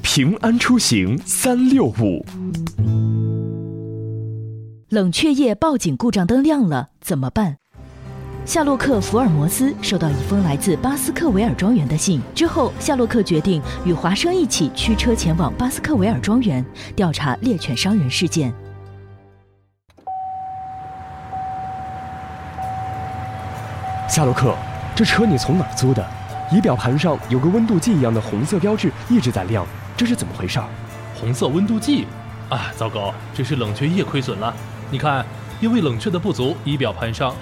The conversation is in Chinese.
平安出行365。 冷却液报警故障灯亮了，怎么办？夏洛克·福尔摩斯收到一封来自巴斯克维尔庄园的信之后，夏洛克决定与华生一起驱车前往巴斯克维尔庄园，调查猎犬伤人事件。 夏洛克，这车你从哪儿租的？仪表盘上有个温度计一样的红色标志一直在亮，这是怎么回事？ 红色温度计？啊，糟糕，这是冷却液亏损了。你看，因为冷却的不足，仪表盘上